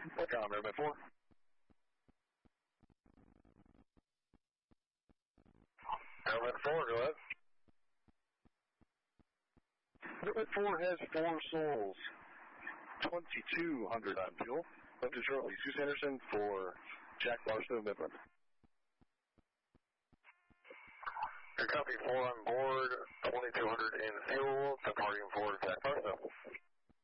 Welcome, Airman 4. Airman 4, go ahead. Airman 4 has 4 souls. 2200 on fuel. Up to shortly. Sue Sanderson for Jack Barstow, Midland. Good copy, 4 on board, 2200 in fuel, departing for Jack Barstow.